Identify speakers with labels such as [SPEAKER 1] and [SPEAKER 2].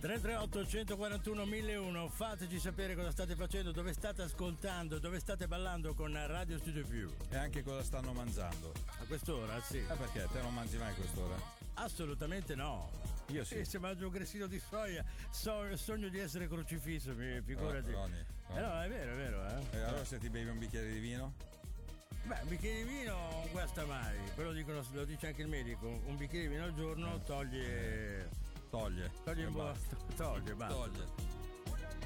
[SPEAKER 1] 338 141 1001, fateci sapere cosa state facendo, dove state ascoltando, dove state ballando con Radio Studio Più.
[SPEAKER 2] E anche cosa stanno mangiando.
[SPEAKER 1] A quest'ora, sì.
[SPEAKER 2] Perché? Te non mangi mai a quest'ora?
[SPEAKER 1] Assolutamente no.
[SPEAKER 2] Io sì.
[SPEAKER 1] Se mangio un grissino di soia, sogno di essere crocifisso, figurati.
[SPEAKER 2] Ronny.
[SPEAKER 1] No, è vero.
[SPEAKER 2] E allora se ti bevi un bicchiere di vino?
[SPEAKER 1] Beh, un bicchiere di vino non guasta mai, però lo dice anche il medico, un bicchiere di vino al giorno toglie
[SPEAKER 2] Toglie, basta.
[SPEAKER 1] toglie, basta.